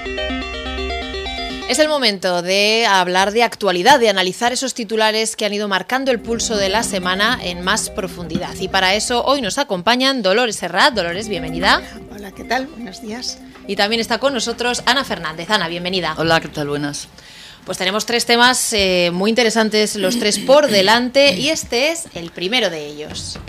Es el momento de hablar de actualidad, de analizar esos titulares que han ido marcando el pulso de la semana en más profundidad. Y para eso hoy nos acompañan Dolores Serrat. Dolores, bienvenida. Hola, ¿qué tal? Buenos días. Y también está con nosotros Ana Fernández. Ana, bienvenida. Hola, ¿qué tal? Buenas. Pues tenemos tres temas muy interesantes, los tres por delante, y este es el primero de ellos.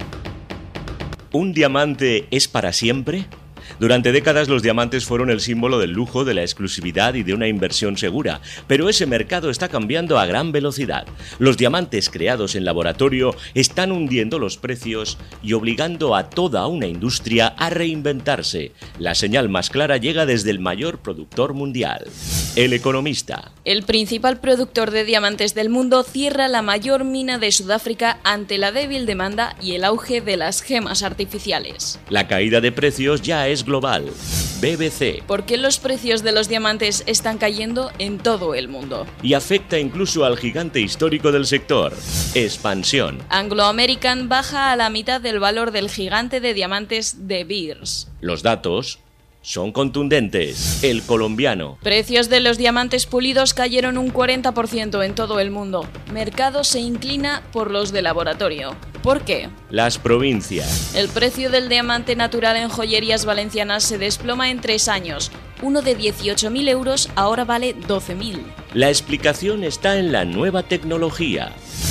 ¿Un diamante es para siempre? Durante décadas los diamantes fueron el símbolo del lujo, de la exclusividad y de una inversión segura, pero ese mercado está cambiando a gran velocidad. Los diamantes creados en laboratorio están hundiendo los precios y obligando a toda una industria a reinventarse. La señal más clara llega desde el mayor productor mundial, El Economista. El principal productor de diamantes del mundo cierra la mayor mina de Sudáfrica ante la débil demanda y el auge de las gemas artificiales. La caída de precios ya es global. BBC. ¿Por qué los precios de los diamantes están cayendo en todo el mundo? Y afecta incluso al gigante histórico del sector, Expansión. Anglo American baja a la mitad del valor del gigante de diamantes De Beers. Los datos son contundentes. El Colombiano. Precios de los diamantes pulidos cayeron un 40% en todo el mundo. Mercado se inclina por los de laboratorio. ¿Por qué? Las provincias. El precio del diamante natural en joyerías valencianas se desploma en 3 años. Uno de 18.000 euros ahora vale 12.000. La explicación está en la nueva tecnología.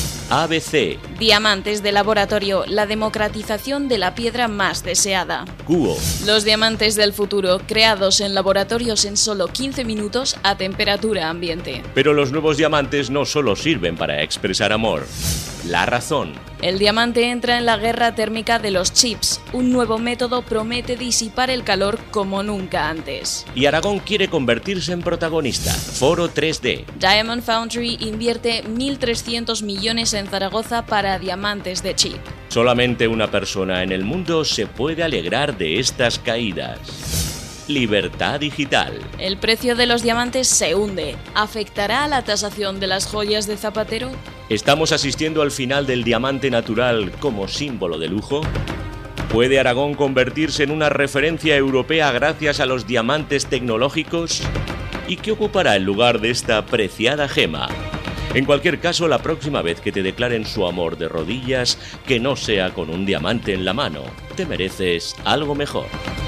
ABC. Diamantes de laboratorio, la democratización de la piedra más deseada. Cuo. Los diamantes del futuro, creados en laboratorios en solo 15 minutos a temperatura ambiente. Pero los nuevos diamantes no solo sirven para expresar amor. La Razón. El diamante entra en la guerra térmica de los chips. Un nuevo método promete disipar el calor como nunca antes. Y Aragón quiere convertirse en protagonista. Foro 3D. Diamond Foundry invierte 1.300 millones en Zaragoza para diamantes de chip. Solamente una persona en el mundo se puede alegrar de estas caídas. Libertad digital. El precio de los diamantes se hunde. ¿Afectará a la tasación de las joyas de Zapatero? ¿Estamos asistiendo al final del diamante natural como símbolo de lujo? ¿Puede Aragón convertirse en una referencia europea gracias a los diamantes tecnológicos? ¿Y qué ocupará el lugar de esta preciada gema? En cualquier caso, la próxima vez que te declaren su amor de rodillas, que no sea con un diamante en la mano. Te mereces algo mejor.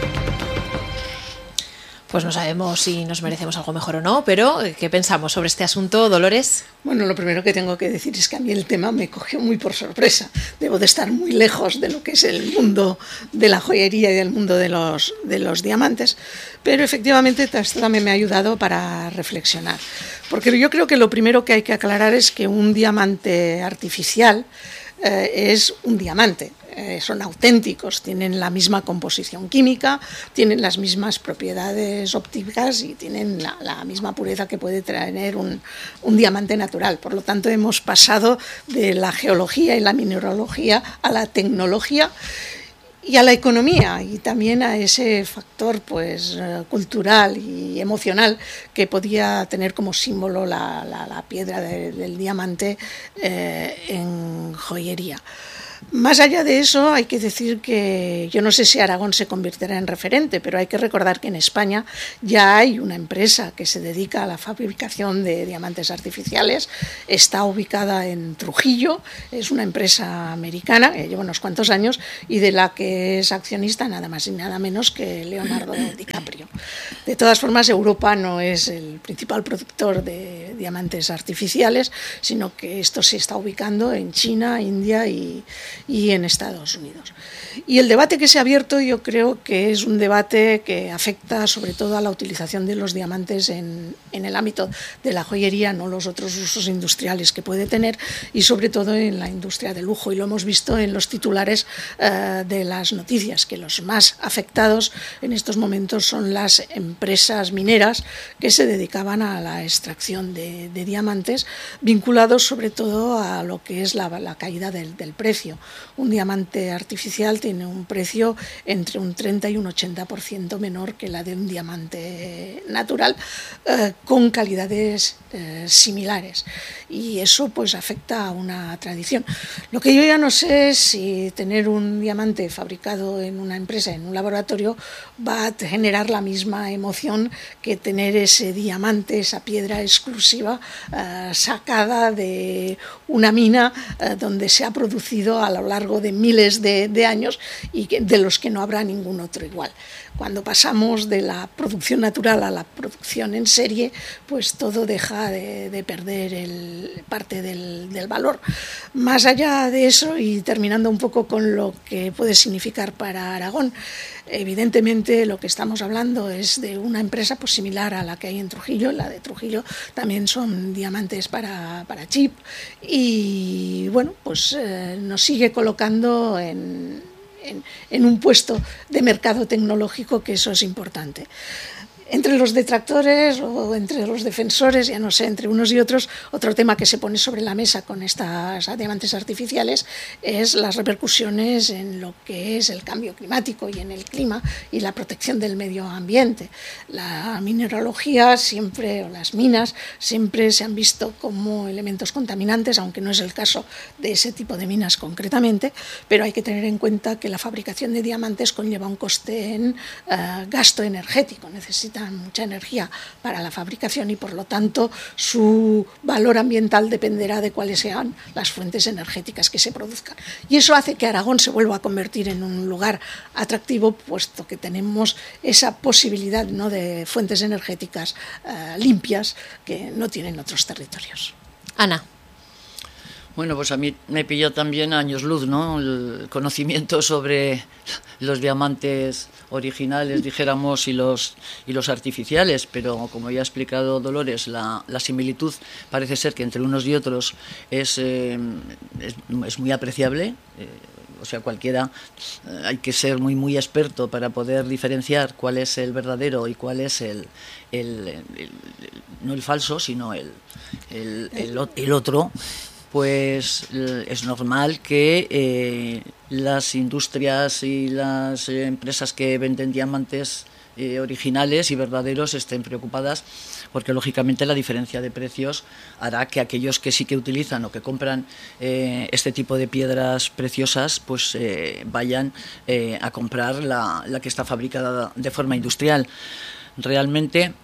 Pues no sabemos si nos merecemos algo mejor o no, pero ¿qué pensamos sobre este asunto, Dolores? Bueno, lo primero que tengo que decir es que a mí el tema me cogió muy por sorpresa. Debo de estar muy lejos de lo que es el mundo de la joyería y del mundo de los diamantes, pero efectivamente esto también me ha ayudado para reflexionar. Porque yo creo que lo primero que hay que aclarar es que un diamante artificial es un diamante. Son auténticos, tienen la misma composición química, tienen las mismas propiedades ópticas y tienen la misma pureza que puede tener un diamante natural. Por lo tanto, hemos pasado de la geología y la mineralogía a la tecnología y a la economía, y también a ese factor cultural y emocional que podía tener como símbolo la piedra del diamante en joyería. Más allá de eso, hay que decir que yo no sé si Aragón se convertirá en referente, pero hay que recordar que en España ya hay una empresa que se dedica a la fabricación de diamantes artificiales. Está ubicada en Trujillo, es una empresa americana que lleva unos cuantos años y de la que es accionista nada más y nada menos que Leonardo DiCaprio. De todas formas, Europa no es el principal productor de diamantes artificiales, sino que esto se está ubicando en China, India y en Estados Unidos. Y el debate que se ha abierto yo creo que es un debate que afecta sobre todo a la utilización de los diamantes en el ámbito de la joyería, no los otros usos industriales que puede tener, y sobre todo en la industria del lujo. Y lo hemos visto en los titulares de las noticias, que los más afectados en estos momentos son las empresas mineras que se dedicaban a la extracción de diamantes, vinculados sobre todo a lo que es la caída del precio. Un diamante artificial tiene un precio entre un 30 y un 80% menor que la de un diamante natural, con calidades similares, y eso pues afecta a una tradición. Lo que yo ya no sé es si tener un diamante fabricado en una empresa, en un laboratorio, va a generar la misma emoción que tener ese diamante, esa piedra exclusiva sacada de una mina donde se ha producido a lo largo de miles de años y de los que no habrá ningún otro igual. Cuando pasamos de la producción natural a la producción en serie, pues todo deja de perder parte del valor. Más allá de eso, y terminando un poco con lo que puede significar para Aragón, evidentemente lo que estamos hablando es de una empresa pues similar a la que hay en Trujillo. La de Trujillo también son diamantes para chip, y bueno, pues nos sigue colocando en un puesto de mercado tecnológico, que eso es importante. Entre los detractores o entre los defensores, ya no sé, entre unos y otros, otro tema que se pone sobre la mesa con estas diamantes artificiales es las repercusiones en lo que es el cambio climático y en el clima y la protección del medio ambiente. La mineralogía siempre, o las minas, siempre se han visto como elementos contaminantes, aunque no es el caso de ese tipo de minas concretamente, pero hay que tener en cuenta que la fabricación de diamantes conlleva un coste en gasto energético, necesita mucha energía para la fabricación y por lo tanto su valor ambiental dependerá de cuáles sean las fuentes energéticas que se produzcan. Y eso hace que Aragón se vuelva a convertir en un lugar atractivo, puesto que tenemos esa posibilidad, ¿no?, de fuentes energéticas limpias que no tienen otros territorios. Ana. Bueno, pues a mí me pilló también años luz, ¿no?, el conocimiento sobre los diamantes originales, dijéramos, y los artificiales, pero como ya ha explicado Dolores, la similitud parece ser que entre unos y otros es muy apreciable. O sea, cualquiera, hay que ser muy experto para poder diferenciar cuál es el verdadero y cuál es no el falso, sino el otro. Pues es normal que las industrias y las empresas que venden diamantes originales y verdaderos estén preocupadas, porque lógicamente la diferencia de precios hará que aquellos que sí que utilizan o que compran este tipo de piedras preciosas pues vayan a comprar la que está fabricada de forma industrial. Realmente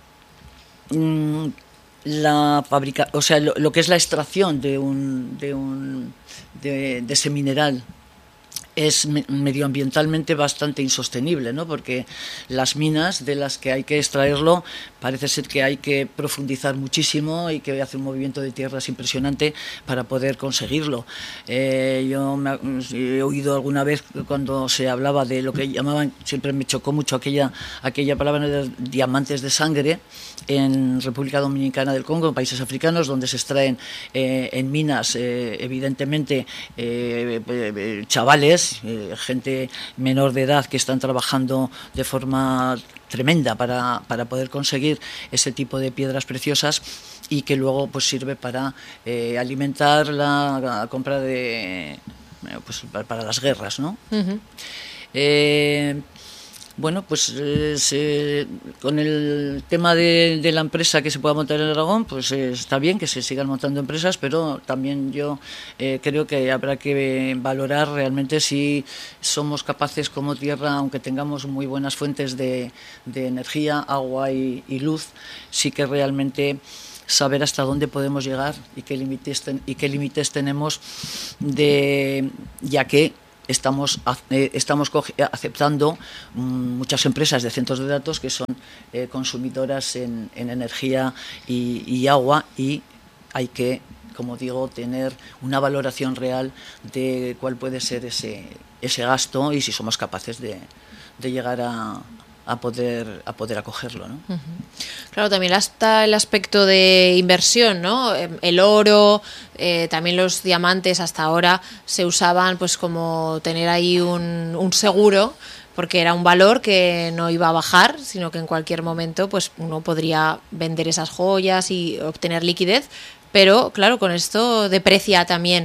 lo que es la extracción de ese mineral es medioambientalmente bastante insostenible, ¿no?, porque las minas de las que hay que extraerlo parece ser que hay que profundizar muchísimo y que hace un movimiento de tierras impresionante para poder conseguirlo. Yo he oído alguna vez cuando se hablaba de lo que llamaban, siempre me chocó mucho aquella palabra de diamantes de sangre en República Dominicana del Congo, en países africanos, donde se extraen en minas, evidentemente, chavales, gente menor de edad que están trabajando de forma tremenda para poder conseguir ese tipo de piedras preciosas, y que luego pues sirve para alimentar la compra pues para las guerras, ¿no? Uh-huh. Bueno, pues con el tema de la empresa que se pueda montar en Aragón, pues está bien que se sigan montando empresas, pero también yo creo que habrá que valorar realmente si somos capaces como tierra, aunque tengamos muy buenas fuentes de energía, agua y luz, sí que realmente saber hasta dónde podemos llegar y qué límites tenemos, ya que estamos aceptando muchas empresas de centros de datos que son consumidoras en energía y agua, y hay que, como digo, tener una valoración real de cuál puede ser ese gasto y si somos capaces de llegar a poder acogerlo, ¿no? Uh-huh. Claro, también está el aspecto de inversión, ¿no? El oro, también los diamantes hasta ahora se usaban pues como tener ahí un seguro, porque era un valor que no iba a bajar, sino que en cualquier momento pues uno podría vender esas joyas y obtener liquidez, pero claro, con esto deprecia también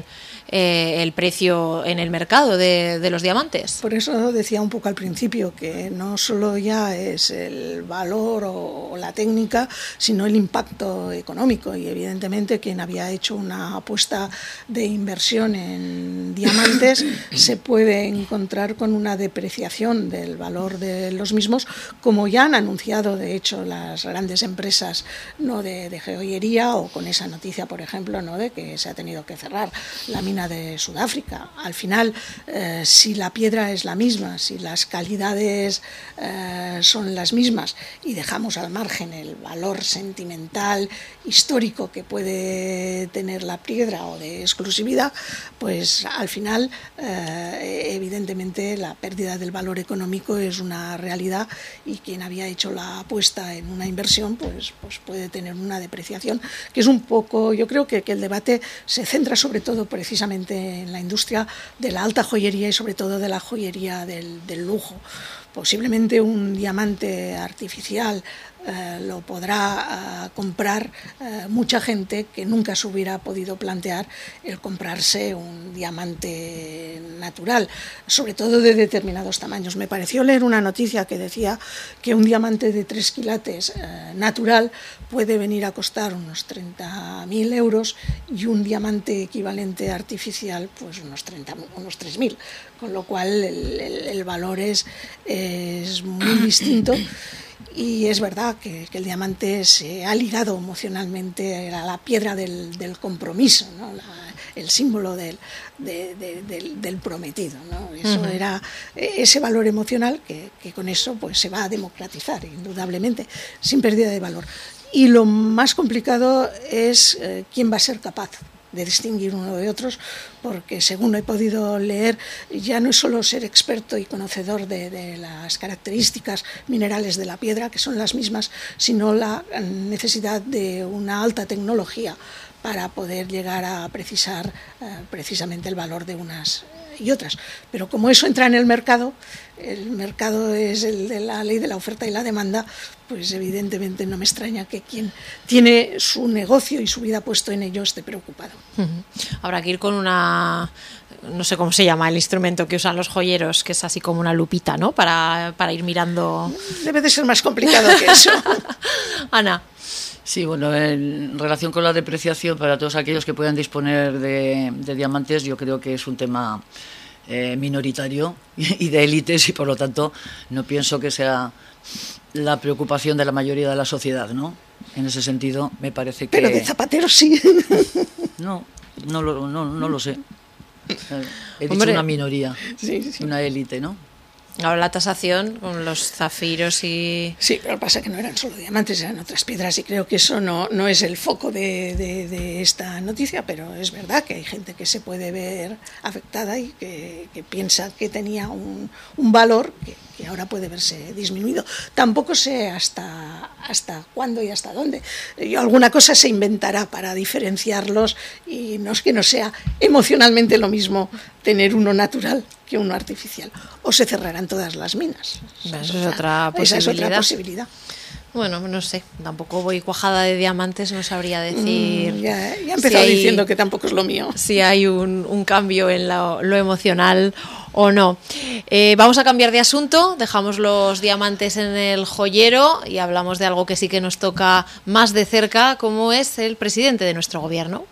el precio en el mercado de los diamantes. Por eso decía un poco al principio que no solo ya es el valor o la técnica, sino el impacto económico, y evidentemente quien había hecho una apuesta de inversión en diamantes se puede encontrar con una depreciación del valor de los mismos, como ya han anunciado de hecho las grandes empresas, ¿no?, de joyería, o con esa noticia, por ejemplo, ¿no?, de que se ha tenido que cerrar la mina de Sudáfrica. Al final, si la piedra es la misma, si las calidades son las mismas, y dejamos al margen el valor sentimental, histórico que puede tener la piedra o de exclusividad, pues al final evidentemente la pérdida del valor económico es una realidad, y quien había hecho la apuesta en una inversión pues puede tener una depreciación, que es un poco, yo creo que el debate se centra sobre todo precisamente en la industria de la alta joyería y sobre todo de la joyería del lujo. Posiblemente un diamante artificial lo podrá comprar mucha gente que nunca se hubiera podido plantear el comprarse un diamante natural, sobre todo de determinados tamaños. Me pareció leer una noticia que decía que un diamante de 3 quilates natural puede venir a costar unos 30.000 euros y un diamante equivalente artificial pues unos 3.000, con lo cual el valor es muy distinto. Y es verdad que el diamante se ha ligado emocionalmente a la piedra del compromiso, ¿no?, el símbolo del prometido, ¿no? Eso era ese valor emocional que con eso pues se va a democratizar, indudablemente, sin pérdida de valor. Y lo más complicado es quién va a ser capaz de distinguir uno de otros, porque según he podido leer, ya no es solo ser experto y conocedor de las características minerales de la piedra, que son las mismas, sino la necesidad de una alta tecnología para poder llegar a precisar precisamente el valor de unas y otras. Pero como eso entra en el mercado es el de la ley de la oferta y la demanda, pues evidentemente no me extraña que quien tiene su negocio y su vida puesto en ello esté preocupado. Habrá que ir con una, no sé cómo se llama el instrumento que usan los joyeros, que es así como una lupita, ¿no?, para ir mirando. Debe de ser más complicado que eso. Ana. Sí, bueno, en relación con la depreciación, para todos aquellos que puedan disponer de diamantes, yo creo que es un tema minoritario y de élites, y por lo tanto no pienso que sea la preocupación de la mayoría de la sociedad, ¿no? En ese sentido, me parece que... Pero de zapateros sí. No lo sé. He dicho una minoría, sí. Una élite, ¿no? Ahora la tasación con los zafiros y... Sí, pero pasa que no eran solo diamantes, eran otras piedras, y creo que eso no es el foco de esta noticia, pero es verdad que hay gente que se puede ver afectada y que piensa que tenía un valor que ahora puede verse disminuido. Tampoco sé hasta cuándo y hasta dónde. Alguna cosa se inventará para diferenciarlos, y no es que no sea emocionalmente lo mismo tener uno natural que uno artificial. O se cerrarán todas las minas. Esa es otra posibilidad. Bueno, no sé, tampoco voy cuajada de diamantes, no sabría decir... Ya he empezado diciendo que tampoco es lo mío. Si hay un cambio en lo emocional o no. Vamos a cambiar de asunto, dejamos los diamantes en el joyero y hablamos de algo que sí que nos toca más de cerca, como es el presidente de nuestro gobierno.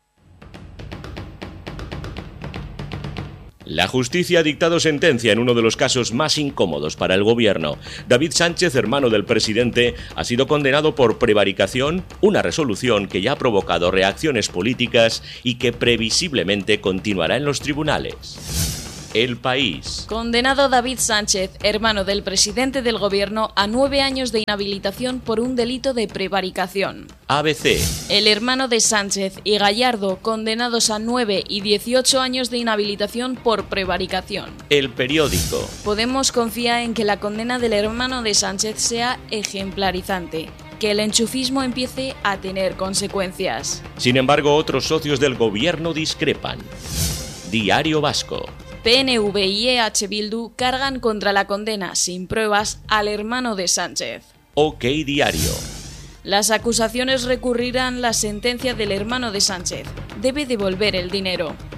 La justicia ha dictado sentencia en uno de los casos más incómodos para el gobierno. David Sánchez, hermano del presidente, ha sido condenado por prevaricación, una resolución que ya ha provocado reacciones políticas y que previsiblemente continuará en los tribunales. El País. Condenado David Sánchez, hermano del presidente del gobierno, a 9 años de inhabilitación por un delito de prevaricación. ABC. El hermano de Sánchez y Gallardo, condenados a 9 y 18 años de inhabilitación por prevaricación. El Periódico. Podemos confía en que la condena del hermano de Sánchez sea ejemplarizante, que el enchufismo empiece a tener consecuencias. Sin embargo, otros socios del gobierno discrepan. Diario Vasco. PNV y EH Bildu cargan contra la condena sin pruebas al hermano de Sánchez. OK Diario. Las acusaciones recurrirán la sentencia del hermano de Sánchez. Debe devolver el dinero.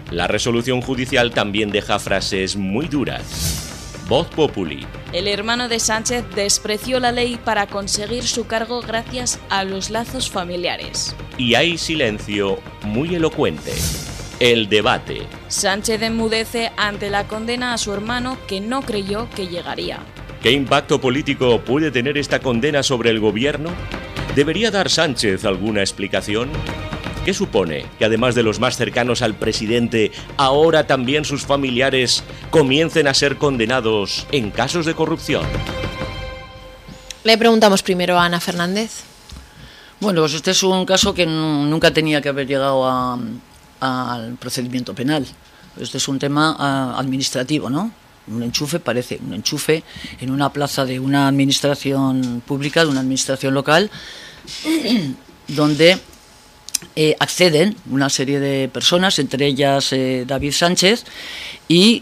La resolución judicial también deja frases muy duras. Voz Populi. El hermano de Sánchez despreció la ley para conseguir su cargo gracias a los lazos familiares. Y hay silencio muy elocuente. El debate. Sánchez enmudece ante la condena a su hermano que no creyó que llegaría. ¿Qué impacto político puede tener esta condena sobre el gobierno? ¿Debería dar Sánchez alguna explicación? ¿Qué supone que además de los más cercanos al presidente, ahora también sus familiares comiencen a ser condenados en casos de corrupción? Le preguntamos primero a Ana Fernández. Bueno, pues este es un caso que nunca tenía que haber llegado al procedimiento penal. Este es un tema administrativo, ¿no? Un enchufe, parece un enchufe en una plaza de una administración pública, de una administración local, donde acceden una serie de personas, entre ellas David Sánchez, y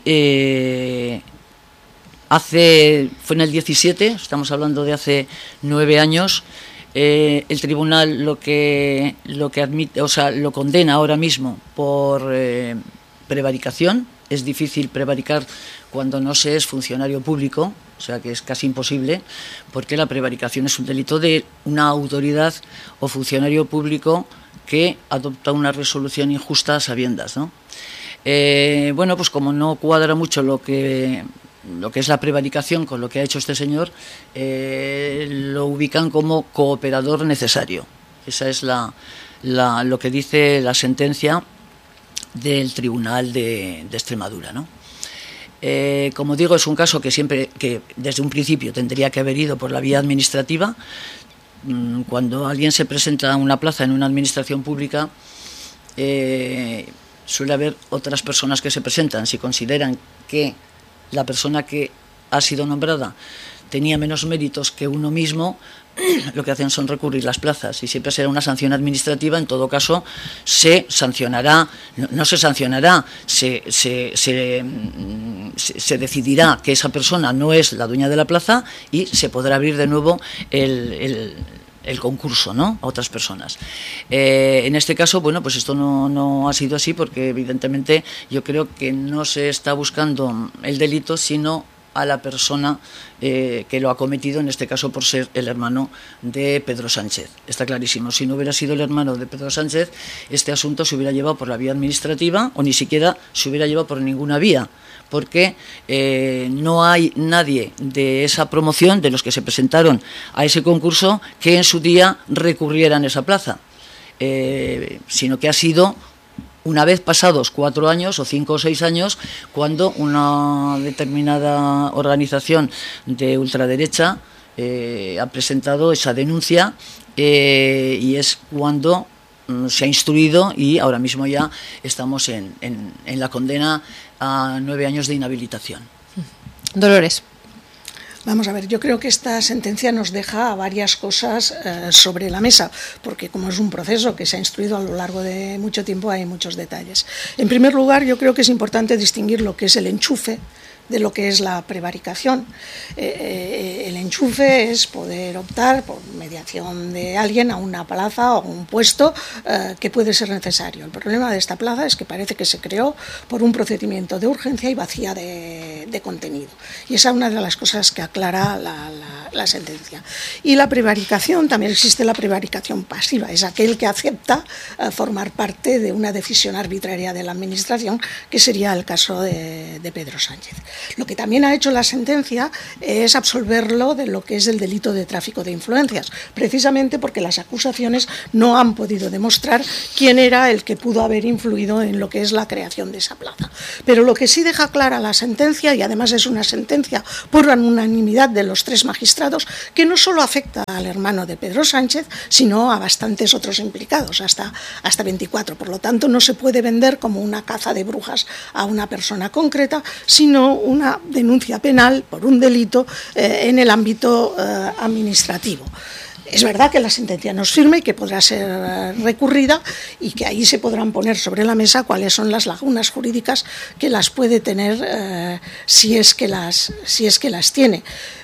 fue en el 17, estamos hablando de hace 9 años, el tribunal lo que admite, o sea, lo condena ahora mismo por prevaricación. Es difícil prevaricar cuando no se es funcionario público, o sea que es casi imposible, porque la prevaricación es un delito de una autoridad o funcionario público que adopta una resolución injusta a sabiendas, ¿no? Bueno, pues como no cuadra mucho lo que es la prevaricación con lo que ha hecho este señor, lo ubican como cooperador necesario. Esa es lo que dice la sentencia del Tribunal de Extremadura, ¿no? Como digo, es un caso que desde un principio tendría que haber ido por la vía administrativa. Cuando alguien se presenta a una plaza en una administración pública, suele haber otras personas que se presentan. Si consideran que la persona que ha sido nombrada tenía menos méritos que uno mismo, lo que hacen son recurrir las plazas, y siempre será una sanción administrativa. En todo caso, se sancionará, no se sancionará, se decidirá que esa persona no es la dueña de la plaza y se podrá abrir de nuevo el concurso, ¿no?, a otras personas. En este caso, bueno, pues esto no ha sido así, porque evidentemente yo creo que no se está buscando el delito, sino a la persona que lo ha cometido, en este caso por ser el hermano de Pedro Sánchez. Está clarísimo, si no hubiera sido el hermano de Pedro Sánchez, este asunto se hubiera llevado por la vía administrativa, o ni siquiera se hubiera llevado por ninguna vía, porque no hay nadie de esa promoción, de los que se presentaron a ese concurso, que en su día recurrieran esa plaza, sino que ha sido una vez pasados 4 años o 5 o 6 años, cuando una determinada organización de ultraderecha ha presentado esa denuncia, y es cuando se ha instruido, y ahora mismo ya estamos en la condena a 9 años de inhabilitación. Dolores. Vamos a ver, yo creo que esta sentencia nos deja varias cosas sobre la mesa, porque como es un proceso que se ha instruido a lo largo de mucho tiempo, hay muchos detalles. En primer lugar, yo creo que es importante distinguir lo que es el enchufe de lo que es la prevaricación. El enchufe es poder optar por mediación de alguien a una plaza o un puesto que puede ser necesario. El problema de esta plaza es que parece que se creó por un procedimiento de urgencia y vacía de contenido. Y esa es una de las cosas que aclara la sentencia. Y la prevaricación, también existe la prevaricación pasiva, es aquel que acepta formar parte de una decisión arbitraria de la Administración, que sería el caso de Pedro Sánchez. Lo que también ha hecho la sentencia es absolverlo de lo que es el delito de tráfico de influencias, precisamente porque las acusaciones no han podido demostrar quién era el que pudo haber influido en lo que es la creación de esa plaza. Pero lo que sí deja clara la sentencia, y además es una sentencia por unanimidad de los 3 magistrados, que no solo afecta al hermano de Pedro Sánchez, sino a bastantes otros implicados, hasta 24. Por lo tanto, no se puede vender como una caza de brujas a una persona concreta, sino una denuncia penal por un delito en el ámbito administrativo. Es verdad que la sentencia no es firme y que podrá ser recurrida, y que ahí se podrán poner sobre la mesa cuáles son las lagunas jurídicas que las puede tener si es que las tiene.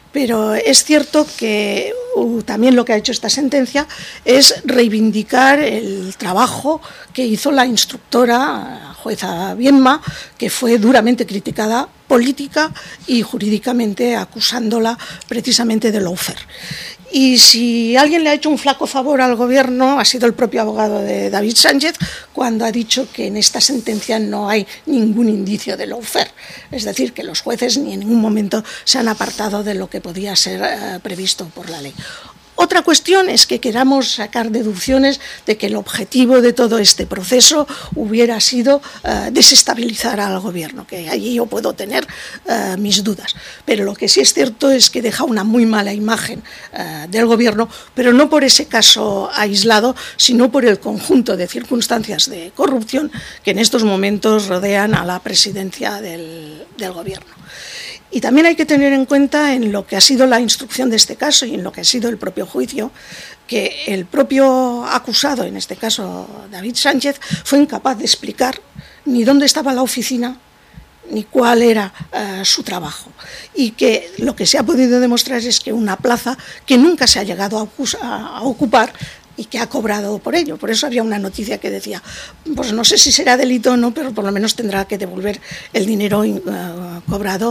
Pero es cierto que también lo que ha hecho esta sentencia es reivindicar el trabajo que hizo la instructora, jueza Bienma, que fue duramente criticada política y jurídicamente, acusándola precisamente de lawfare. Y si alguien le ha hecho un flaco favor al gobierno, ha sido el propio abogado de David Sánchez, cuando ha dicho que en esta sentencia no hay ningún indicio de lawfare. Es decir, que los jueces ni en ningún momento se han apartado de lo que podía ser previsto por la ley. Otra cuestión es que queramos sacar deducciones de que el objetivo de todo este proceso hubiera sido desestabilizar al gobierno, que allí yo puedo tener mis dudas. Pero lo que sí es cierto es que deja una muy mala imagen del gobierno, pero no por ese caso aislado, sino por el conjunto de circunstancias de corrupción que en estos momentos rodean a la presidencia del gobierno. Y también hay que tener en cuenta en lo que ha sido la instrucción de este caso y en lo que ha sido el propio juicio, que el propio acusado, en este caso David Sánchez, fue incapaz de explicar ni dónde estaba la oficina ni cuál era su trabajo. Y que lo que se ha podido demostrar es que una plaza que nunca se ha llegado a ocupar y que ha cobrado por ello. Por eso había una noticia que decía, pues no sé si será delito o no, pero por lo menos tendrá que devolver el dinero cobrado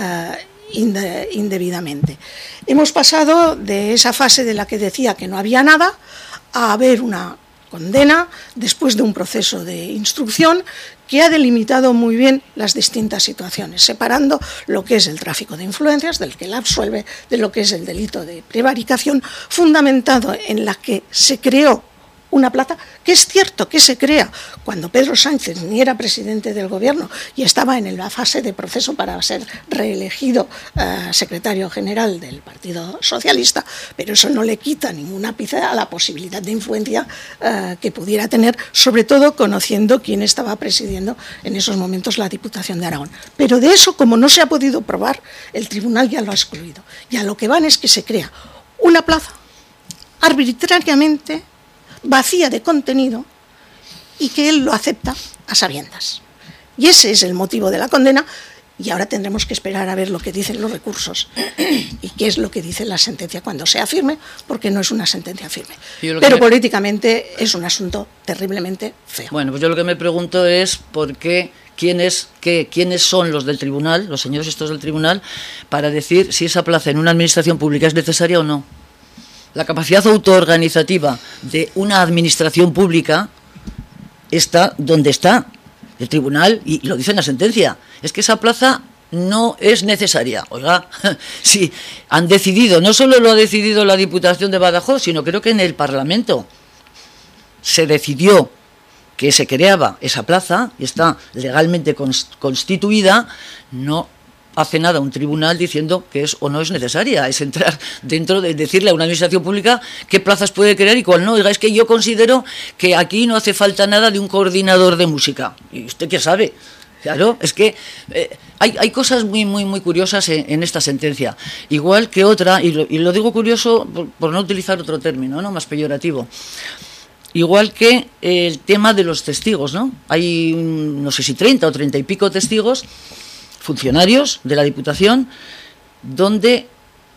indebidamente. Hemos pasado de esa fase de la que decía que no había nada a haber una condena después de un proceso de instrucción que ha delimitado muy bien las distintas situaciones, separando lo que es el tráfico de influencias, del que la absuelve, de lo que es el delito de prevaricación, fundamentado en la que se creó una plaza, que es cierto que se crea cuando Pedro Sánchez ni era presidente del gobierno y estaba en la fase de proceso para ser reelegido secretario general del Partido Socialista, pero eso no le quita ninguna ápice a la posibilidad de influencia que pudiera tener, sobre todo conociendo quién estaba presidiendo en esos momentos la Diputación de Aragón. Pero de eso, como no se ha podido probar, el tribunal ya lo ha excluido. Y a lo que van es que se crea una plaza arbitrariamente vacía de contenido y que él lo acepta a sabiendas. Y ese es el motivo de la condena, y ahora tendremos que esperar a ver lo que dicen los recursos y qué es lo que dice la sentencia cuando sea firme, porque no es una sentencia firme. Pero políticamente es un asunto terriblemente feo. Bueno, pues yo lo que me pregunto es por qué, quiénes son los del tribunal, los señores estos del tribunal, para decir si esa plaza en una administración pública es necesaria o no. La capacidad autoorganizativa de una administración pública está donde está el tribunal, y lo dice en la sentencia, es que esa plaza no es necesaria. Oiga, sí, han decidido, no solo lo ha decidido la Diputación de Badajoz, sino creo que en el Parlamento se decidió que se creaba esa plaza y está legalmente constituida. No hace nada un tribunal diciendo que es o no es necesaria, es entrar dentro de decirle a una administración pública qué plazas puede crear y cuál no. Oiga, es que yo considero que aquí no hace falta nada de un coordinador de música. ¿Y usted qué sabe? Claro, es que hay cosas muy curiosas en esta sentencia. Igual que otra, y lo digo curioso por no utilizar otro término, ¿no?, más peyorativo. Igual que el tema de los testigos, ¿no? Hay, no sé si 30 o 30 y pico testigos, funcionarios de la Diputación, donde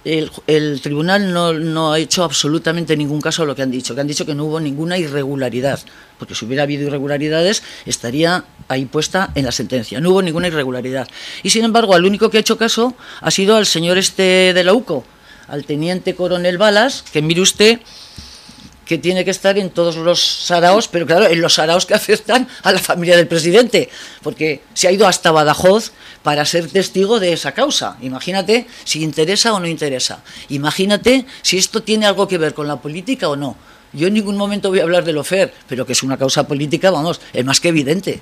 el tribunal no ha hecho absolutamente ningún caso a lo que han dicho que no hubo ninguna irregularidad, porque si hubiera habido irregularidades estaría ahí puesta en la sentencia. No hubo ninguna irregularidad. Y sin embargo, al único que ha hecho caso ha sido al señor de la UCO, al teniente coronel Balas, que mire usted que tiene que estar en todos los saraos, pero claro, en los saraos que afectan a la familia del presidente, porque se ha ido hasta Badajoz para ser testigo de esa causa. Imagínate si interesa o no interesa. Imagínate si esto tiene algo que ver con la política o no. Yo en ningún momento voy a hablar de lawfare, pero que es una causa política, vamos, es más que evidente,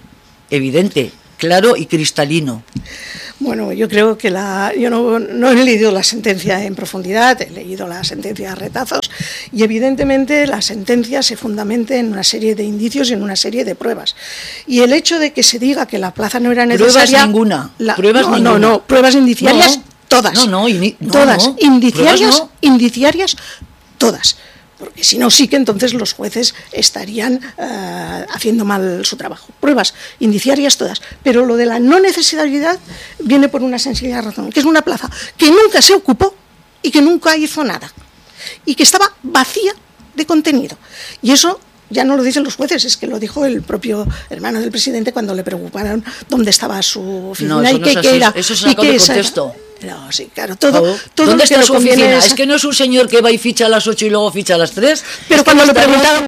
claro y cristalino. Bueno, yo creo que yo no he leído la sentencia en profundidad, he leído la sentencia a retazos, y evidentemente la sentencia se fundamenta en una serie de indicios y en una serie de pruebas. Y el hecho de que se diga que la plaza no era necesaria... Pruebas ninguna. Pruebas indiciarias, todas. Todas. Indiciarias, todas. Porque si no, sí que entonces los jueces estarían haciendo mal su trabajo. Pruebas indiciarias todas. Pero lo de la no necesidad viene por una sencilla razón, que es una plaza que nunca se ocupó y que nunca hizo nada, y que estaba vacía de contenido. Y eso ya no lo dicen los jueces, es que lo dijo el propio hermano del presidente cuando le preocuparon dónde estaba su oficina no, y qué era. Eso es sacado de contexto. No, sí, claro, todo ¿Dónde está su oficina? Es que no es un señor que va y ficha a las 8 y luego ficha a las 3. Pero cuando le preguntaron...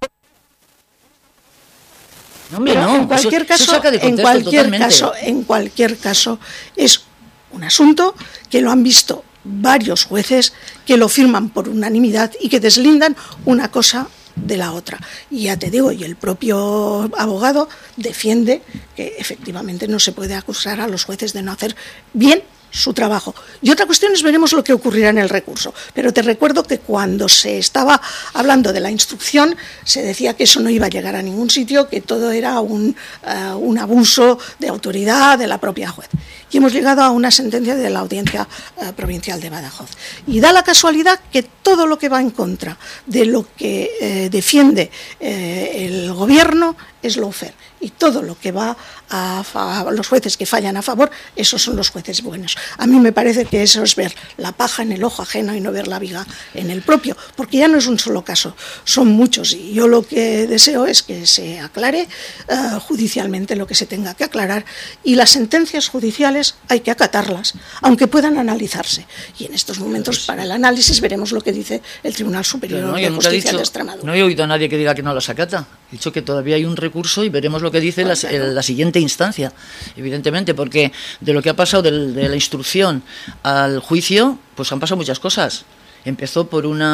No, hombre, no. En cualquier caso, eso saca de contexto en cualquier caso, es un asunto que lo han visto varios jueces, que lo firman por unanimidad y que deslindan una cosa de la otra. Y ya te digo, y el propio abogado defiende que efectivamente no se puede acusar a los jueces de no hacer bien su trabajo. Y otra cuestión es, veremos lo que ocurrirá en el recurso. Pero te recuerdo que cuando se estaba hablando de la instrucción, se decía que eso no iba a llegar a ningún sitio, que todo era un abuso de autoridad de la propia juez. Y hemos llegado a una sentencia de la Audiencia Provincial de Badajoz. Y da la casualidad que todo lo que va en contra de lo que defiende el gobierno es lawfare. Y todo lo que va a los jueces que fallan a favor, esos son los jueces buenos. A mí me parece que eso es ver la paja en el ojo ajeno y no ver la viga en el propio, porque ya no es un solo caso, son muchos. Y yo lo que deseo es que se aclare judicialmente lo que se tenga que aclarar, y las sentencias judiciales hay que acatarlas, aunque puedan analizarse. Y en estos momentos, para el análisis, veremos lo que dice el Tribunal Superior de Justicia de Extremadura. No he oído a nadie que diga que no las acata. He dicho que todavía hay un recurso y veremos lo que dice la siguiente instancia, evidentemente, porque de lo que ha pasado de la instrucción al juicio, pues han pasado muchas cosas. Empezó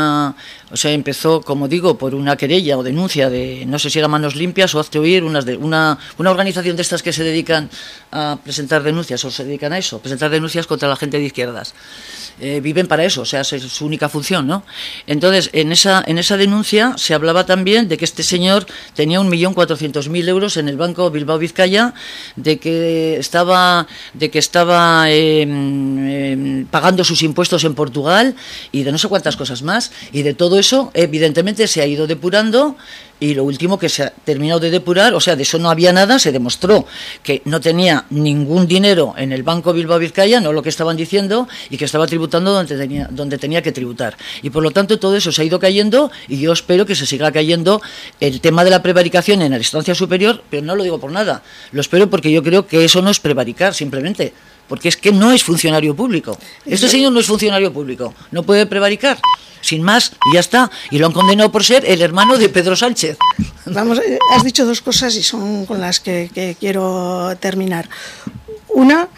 como digo, por una querella o denuncia de, no sé si era Manos Limpias o Hazte Oír, una organización de estas que se dedican a presentar denuncias, o se dedican a eso, presentar denuncias contra la gente de izquierdas. Viven para eso, o sea, es su única función, ¿no? Entonces, en esa denuncia se hablaba también de que este señor tenía 1.400.000 euros en el Banco Bilbao Vizcaya, de que estaba pagando sus impuestos en Portugal y de no sé cuántas cosas más, y de todo eso evidentemente se ha ido depurando. Y lo último que se ha terminado de depurar, o sea, de eso no había nada, se demostró que no tenía ningún dinero en el Banco Bilbao Vizcaya, no lo que estaban diciendo, y que estaba tributando donde tenía que tributar. Y por lo tanto todo eso se ha ido cayendo, y yo espero que se siga cayendo el tema de la prevaricación en la instancia superior, pero no lo digo por nada, lo espero porque yo creo que eso no es prevaricar, simplemente, porque es que no es funcionario público. Este señor no es funcionario público, no puede prevaricar. Sin más, y ya está. Y lo han condenado por ser el hermano de Pedro Sánchez. Vamos, has dicho dos cosas y son con las que quiero terminar. Una,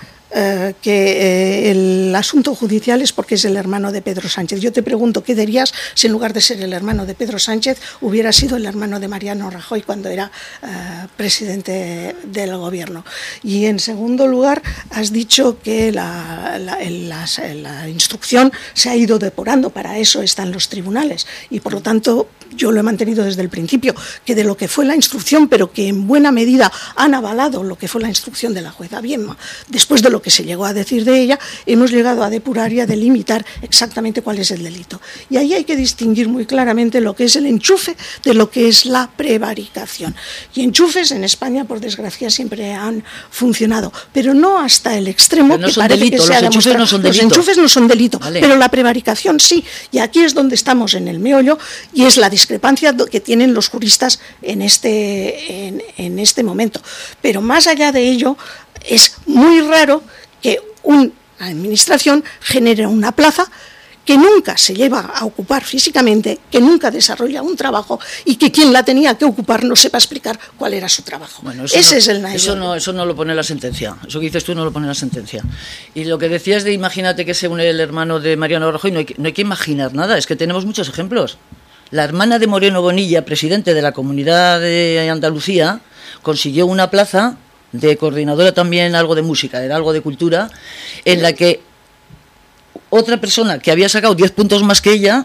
que el asunto judicial es porque es el hermano de Pedro Sánchez. Yo te pregunto, ¿qué dirías si en lugar de ser el hermano de Pedro Sánchez hubiera sido el hermano de Mariano Rajoy cuando era presidente del gobierno? Y en segundo lugar, has dicho que la instrucción se ha ido depurando, para eso están los tribunales, y por lo tanto yo lo he mantenido desde el principio, que de lo que fue la instrucción, pero que en buena medida han avalado lo que fue la instrucción de la jueza Bienma, después de lo que se llegó a decir de ella, hemos llegado a depurar y a delimitar exactamente cuál es el delito. Y ahí hay que distinguir muy claramente lo que es el enchufe de lo que es la prevaricación. Y enchufes en España, por desgracia, siempre han funcionado, pero no hasta el extremo no que parece delito, que se ha demostrado. Los enchufes no son delito, vale, pero la prevaricación sí. Y aquí es donde estamos en el meollo, y es la discrepancia que tienen los juristas en este momento. Pero más allá de ello, es muy raro que una administración genere una plaza que nunca se lleva a ocupar físicamente, que nunca desarrolla un trabajo, y que quien la tenía que ocupar no sepa explicar cuál era su trabajo. Bueno, ese es el eso no lo pone la sentencia. Eso que dices tú no lo pone la sentencia. Y lo que decías de imagínate que según el hermano de Mariano Rajoy, no hay que imaginar nada, es que tenemos muchos ejemplos. La hermana de Moreno Bonilla, presidente de la Comunidad de Andalucía, consiguió una plaza de coordinadora también, algo de música, era algo de cultura, en la que otra persona que había sacado 10 puntos más que ella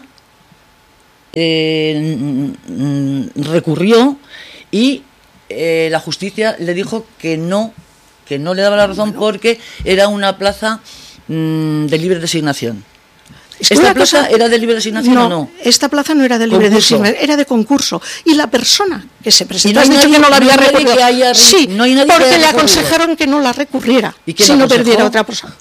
recurrió, y la justicia le dijo que no le daba la razón, porque era una plaza de libre designación. ¿Esta plaza era de libre designación o no? Esta plaza no era de libre designación, era de concurso. Y la persona que se presentó, has dicho que no la había recurrido. Sí, porque le aconsejaron que no la recurriera, si no perdiera otra persona.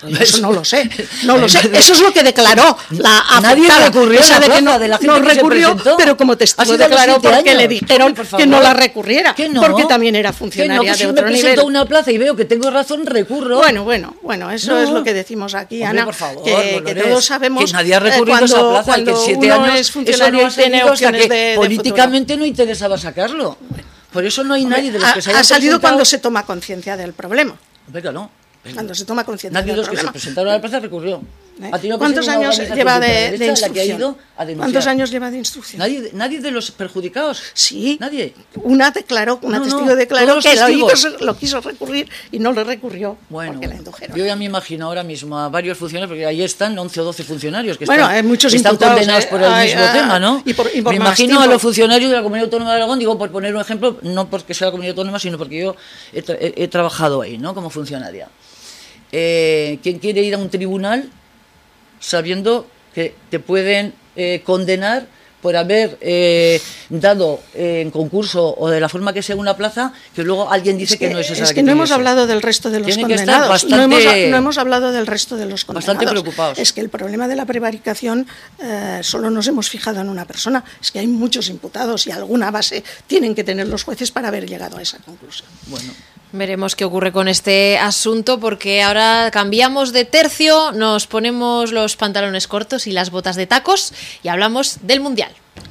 Eso no lo sé, no lo sé. Eso es lo que declaró la afectada. Nadie recurrió o sea, a la de que plaza de la gente no que se recurrió, presentó. pero como testigo declaró porque le dijeron que no la recurriera, porque también era funcionaria de otro nivel. Si me presento a una plaza y veo que tengo razón, recurro. Bueno, eso es lo que decimos aquí, hombre, Ana, por favor, que todos sabemos que nadie ha recurrido a esa plaza y que en 7 uno años es funcionario eso no y tiene hasta opciones que de políticamente no interesaba sacarlo. Por eso no hay nadie de los que se haya ha salido presentado. cuando se toma conciencia del problema. Venga, no. Cuando se toma conciencia Nadie de del los que problema. se presentaron a la plaza recurrió. ¿Ha tenido que ¿Cuántos ser una años organización lleva de derecha la que ha instrucción? ido a denunciar? ¿Cuántos años lleva de instrucción? Nadie de los perjudicados. Sí. Nadie. Una testigo declaró todos los que testigos. lo quiso recurrir y no le recurrió Bueno, porque la indujeron. yo ya me imagino ahora mismo a varios funcionarios, porque ahí están 11 o 12 funcionarios que Bueno, están, hay muchos están imputados, condenados por el mismo tema, ¿no? y por me más imagino tiempo. a los funcionarios de la Comunidad Autónoma de Aragón, digo, por poner un ejemplo, no porque sea la Comunidad Autónoma, sino porque yo he trabajado ahí, ¿no? Como funcionaria. ¿Quién quiere ir a un tribunal sabiendo que te pueden condenar por haber dado en concurso o de la forma que sea una plaza, que luego alguien dice que no es esa? Es que no hemos hablado del resto de los Tienen que estar condenados. No hemos hablado del resto de los condenados. Bastante preocupados. Es que el problema de la prevaricación solo nos hemos fijado en una persona. Es que hay muchos imputados y alguna base tienen que tener los jueces para haber llegado a esa conclusión. Bueno. Veremos qué ocurre con este asunto, porque ahora cambiamos de tercio, nos ponemos los pantalones cortos y las botas de tacos y hablamos del Mundial.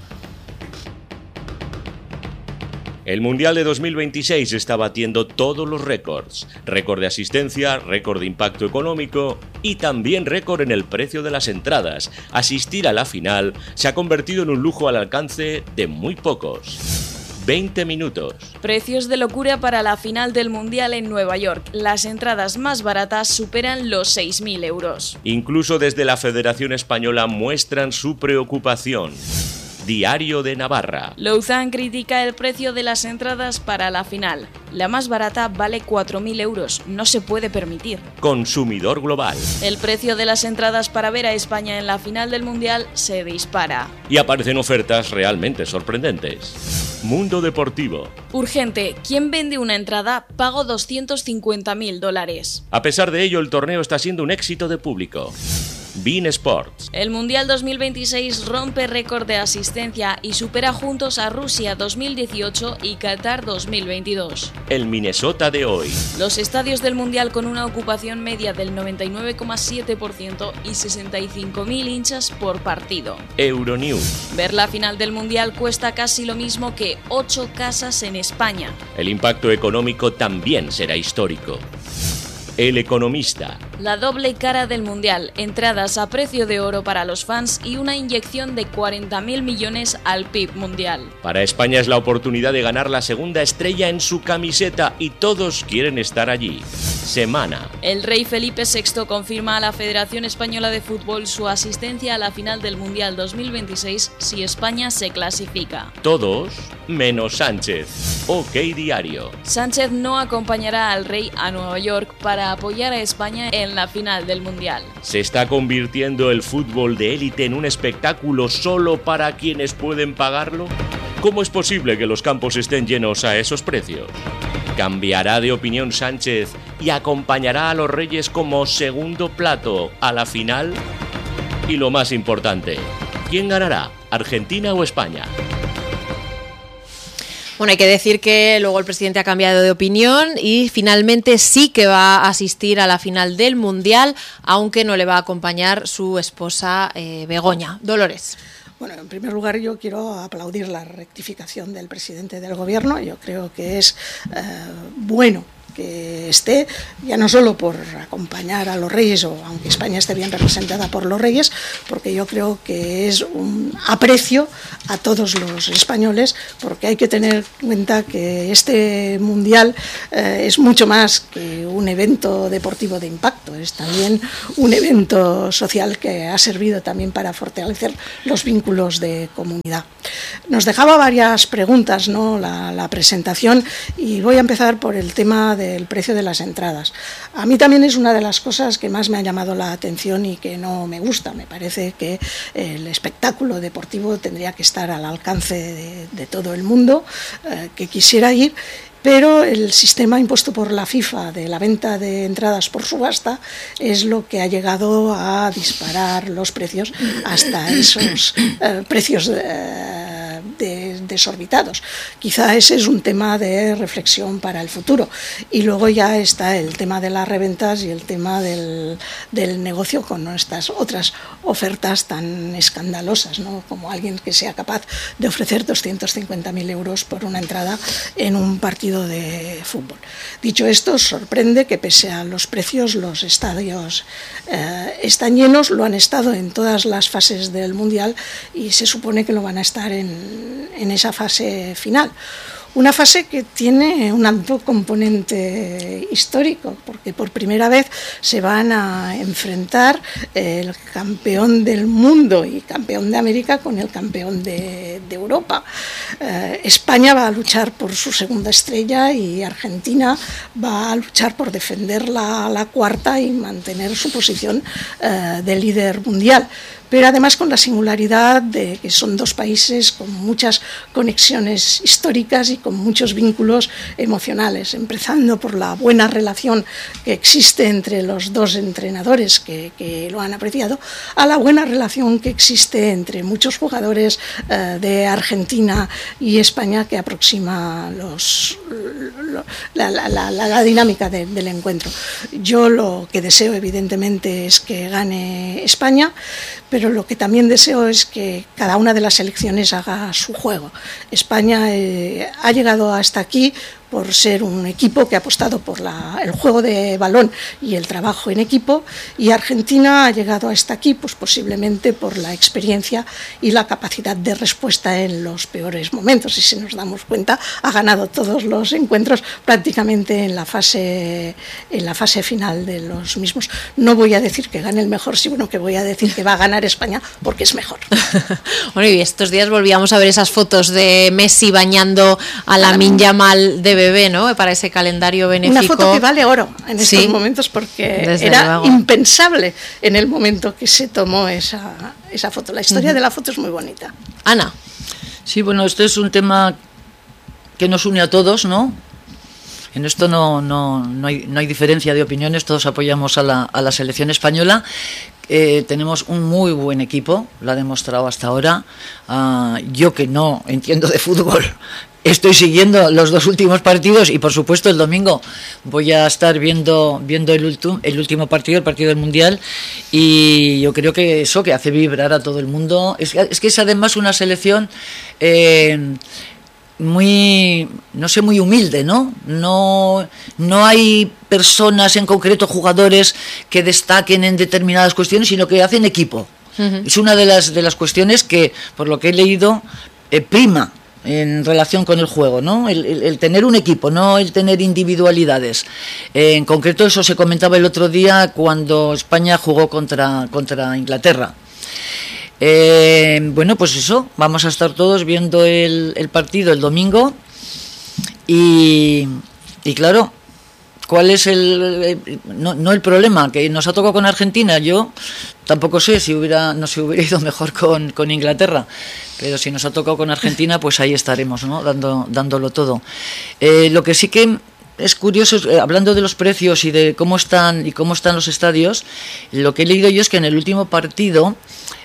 El Mundial de 2026 está batiendo todos los récords. Récord de asistencia, récord de impacto económico y también récord en el precio de las entradas. Asistir a la final se ha convertido en un lujo al alcance de muy pocos. 20 minutos. Precios de locura para la final del Mundial en Nueva York. Las entradas más baratas superan los 6.000 euros. Incluso desde la Federación Española muestran su preocupación. Diario de Navarra. Louzán critica el precio de las entradas para la final. La más barata vale 4.000 euros. No se puede permitir. Consumidor global. El precio de las entradas para ver a España en la final del Mundial se dispara. Y aparecen ofertas realmente sorprendentes. Mundo deportivo. Urgente. ¿Quién vende una entrada? Pago $250.000. A pesar de ello, el torneo está siendo un éxito de público. beIN Sports. El Mundial 2026 rompe récord de asistencia y supera juntos a Rusia 2018 y Qatar 2022. El Minnesota de hoy. Los estadios del Mundial con una ocupación media del 99,7% y 65.000 hinchas por partido. Euronews. Ver la final del Mundial cuesta casi lo mismo que 8 casas en España. El impacto económico también será histórico. El Economista. La doble cara del Mundial, entradas a precio de oro para los fans y una inyección de 40.000 millones al PIB mundial. Para España es la oportunidad de ganar la segunda estrella en su camiseta y todos quieren estar allí. Semana. El rey Felipe VI confirma a la Federación Española de Fútbol su asistencia a la final del Mundial 2026 si España se clasifica. Todos menos Sánchez. OK Diario. Sánchez no acompañará al rey a Nueva York para apoyar a España en la final del Mundial. ¿Se está convirtiendo el fútbol de élite en un espectáculo solo para quienes pueden pagarlo? ¿Cómo es posible que los campos estén llenos a esos precios? ¿Cambiará de opinión Sánchez y acompañará a los Reyes como segundo plato a la final? Y lo más importante, ¿quién ganará? ¿Argentina o España? Bueno, hay que decir que luego el presidente ha cambiado de opinión y finalmente sí que va a asistir a la final del Mundial, aunque no le va a acompañar su esposa Begoña. Dolores. Bueno, en primer lugar yo quiero aplaudir la rectificación del presidente del Gobierno. Yo creo que es bueno que esté, ya no solo por acompañar a los Reyes, o aunque España esté bien representada por los Reyes, porque yo creo que es un aprecio a todos los españoles, porque hay que tener en cuenta que este Mundial es mucho más que un evento deportivo de impacto, es también un evento social que ha servido también para fortalecer los vínculos de comunidad. Nos dejaba varias preguntas, ¿no?, la presentación, y voy a empezar por el tema del precio de las entradas. A mí también es una de las cosas que más me ha llamado la atención y que no me gusta. Me parece que el espectáculo deportivo tendría que estar al alcance de todo el mundo que quisiera ir, pero el sistema impuesto por la FIFA de la venta de entradas por subasta es lo que ha llegado a disparar los precios hasta esos precios desorbitados. Quizá ese es un tema de reflexión para el futuro. Y luego ya está el tema de las reventas y el tema del negocio con estas otras ofertas tan escandalosas, ¿no? Como alguien que sea capaz de ofrecer 250.000 euros por una entrada en un partido de fútbol. Dicho esto, sorprende que pese a los precios los estadios están llenos, lo han estado en todas las fases del Mundial y se supone que lo van a estar en esa fase final. Una fase que tiene un alto componente histórico, porque por primera vez se van a enfrentar el campeón del mundo y campeón de América con el campeón de Europa. España va a luchar por su segunda estrella y Argentina va a luchar por defender la cuarta y mantener su posición de líder mundial. Pero además con la singularidad de que son dos países con muchas conexiones históricas y con muchos vínculos emocionales, empezando por la buena relación que existe entre los dos entrenadores que lo han apreciado, a la buena relación que existe entre muchos jugadores de Argentina y España que aproxima la dinámica del encuentro. Yo lo que deseo evidentemente es que gane España, pero lo que también deseo es que cada una de las selecciones haga su juego. España ha llegado hasta aquí por ser un equipo que ha apostado por el juego de balón y el trabajo en equipo, y Argentina ha llegado hasta aquí pues posiblemente por la experiencia y la capacidad de respuesta en los peores momentos, y si nos damos cuenta ha ganado todos los encuentros prácticamente en la fase final de los mismos. No voy a decir que gane el mejor, sino que voy a decir que va a ganar España porque es mejor. Bueno, y estos días volvíamos a ver esas fotos de Messi bañando a Lamine Yamal de bebé, ¿no? Para ese calendario benéfico. Una foto que vale oro en estos momentos porque era impensable en el momento que se tomó esa foto. La historia de la foto es muy bonita. Ana. Sí, bueno, este es un tema que nos une a todos, ¿no? En esto no hay diferencia de opiniones, todos apoyamos a la selección española. Tenemos un muy buen equipo, lo ha demostrado hasta ahora. Yo que no entiendo de fútbol, estoy siguiendo los dos últimos partidos y por supuesto el domingo voy a estar viendo el último partido, el partido del Mundial, y yo creo que eso que hace vibrar a todo el mundo es que es además una selección muy humilde, ¿no? No hay personas en concreto, jugadores que destaquen en determinadas cuestiones, sino que hacen equipo. Uh-huh. Es una de las cuestiones que, por lo que he leído, prima en relación con el juego, ¿no? El tener un equipo, no el tener individualidades. En concreto eso se comentaba el otro día cuando España jugó contra Inglaterra. Bueno, pues eso, vamos a estar todos viendo el partido el domingo y claro, ¿cuál es no el problema? Que nos ha tocado con Argentina. Yo tampoco sé si no se hubiera ido mejor con Inglaterra, pero si nos ha tocado con Argentina, pues ahí estaremos, ¿no? Dándolo todo. Lo que sí que es curioso, hablando de los precios y de cómo están los estadios, lo que he leído yo es que en el último partido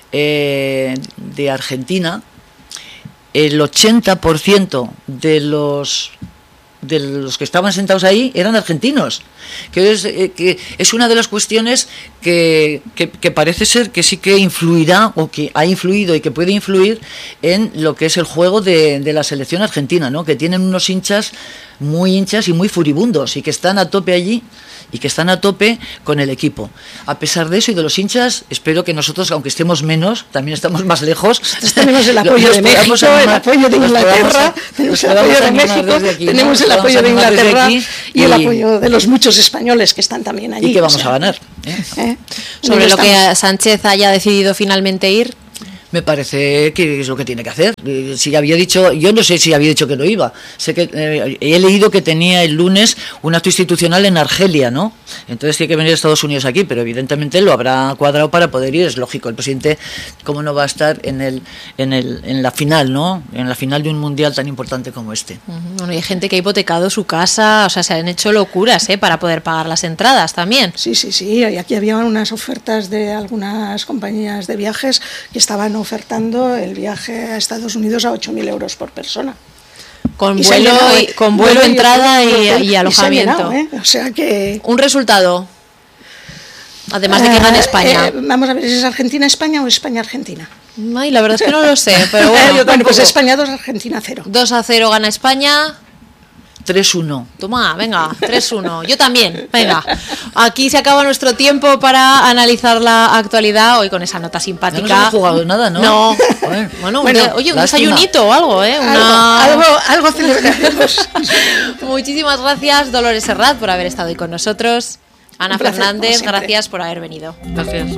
de Argentina, el 80% de los que estaban sentados ahí eran argentinos, que es una de las cuestiones que parece ser que sí que influirá o que ha influido y que puede influir en lo que es el juego de la selección argentina, ¿no? Que tienen unos hinchas muy hinchas y muy furibundos y que están a tope allí y que están a tope con el equipo. A pesar de eso y de los hinchas, espero que nosotros, aunque estemos menos, también estamos más lejos. Nosotros tenemos el apoyo de México, el apoyo de Inglaterra, tenemos el apoyo de México, tenemos el apoyo de Inglaterra y el apoyo de los muchos españoles que están también allí. Y que vamos a ganar. Sobre lo que Sánchez haya decidido finalmente ir. Me parece que es lo que tiene que hacer. Si había dicho, yo no sé si había dicho que no iba. Sé que he leído que tenía el lunes un acto institucional en Argelia, ¿no? Entonces tiene que venir a Estados Unidos aquí, pero evidentemente lo habrá cuadrado para poder ir. Es lógico, el presidente, ¿cómo no va a estar en la final, ¿no? En la final de un mundial tan importante como este. Bueno, hay gente que ha hipotecado su casa, o sea, se han hecho locuras, para poder pagar las entradas también. Sí, y aquí había unas ofertas de algunas compañías de viajes que estaban ofertando el viaje a Estados Unidos a 8.000 euros por persona. Con vuelo, entrada y alojamiento. O sea que... Un resultado, además de que gane España. Vamos a ver, ¿es Argentina-España o España-Argentina? Ay, la verdad es que no lo sé, pero bueno. Bueno, pues España 2, Argentina 0. 2-0 gana España. 3-1. Toma, venga, 3-1. Yo también, venga. Aquí se acaba nuestro tiempo para analizar la actualidad, hoy con esa nota simpática. No hemos jugado nada, ¿no? No. Bueno, oye, un desayunito o algo, Algo celebraremos. Muchísimas gracias, Dolores Serrat, por haber estado hoy con nosotros. Ana Fernández, gracias por haber venido. Gracias.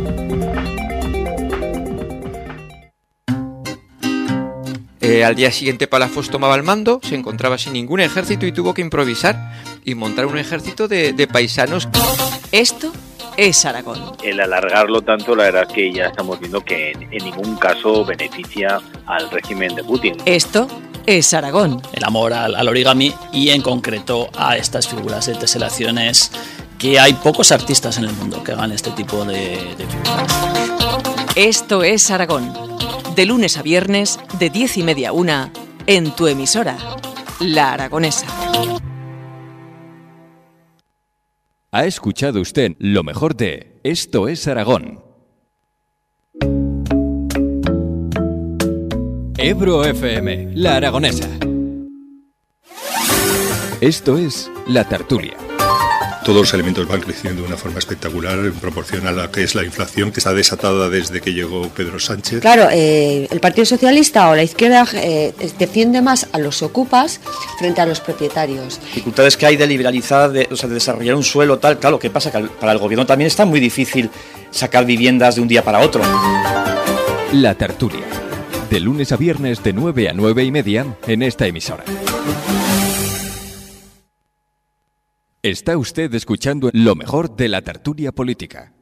Al día siguiente Palafox tomaba el mando, se encontraba sin ningún ejército y tuvo que improvisar y montar un ejército de paisanos. Esto es Aragón. El alargarlo tanto, la verdad es que ya estamos viendo que en ningún caso beneficia al régimen de Putin. Esto es Aragón. El amor al origami y en concreto a estas figuras de teselaciones, que hay pocos artistas en el mundo que hagan este tipo de figuras. Esto es Aragón. De lunes a viernes, de 10:30 a 1, en tu emisora, La Aragonesa. Ha escuchado usted lo mejor de Esto es Aragón. Ebro FM, La Aragonesa. Esto es La Tertulia. Todos los elementos van creciendo de una forma espectacular en proporción a la que es la inflación, que está desatada desde que llegó Pedro Sánchez. Claro, el Partido Socialista o la izquierda defiende más a los ocupas frente a los propietarios. Dificultades que hay de liberalizar, de desarrollar un suelo tal, claro, ¿qué pasa? Que para el gobierno también está muy difícil sacar viviendas de un día para otro. La Tertulia, de lunes a viernes de 9 a 9:30 en esta emisora. Está usted escuchando lo mejor de la tertulia política.